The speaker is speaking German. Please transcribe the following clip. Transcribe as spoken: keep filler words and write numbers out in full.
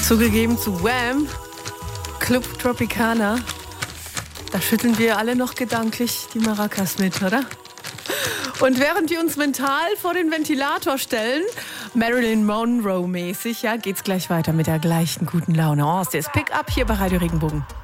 Zugegeben zu Wham, Club Tropicana. Da schütteln wir alle noch gedanklich die Maracas mit, oder? Und während wir uns mental vor den Ventilator stellen, Marilyn Monroe-mäßig, ja, geht's gleich weiter mit der gleichen guten Laune. Oh, ist das Pick-up hier bei Radio Regenbogen.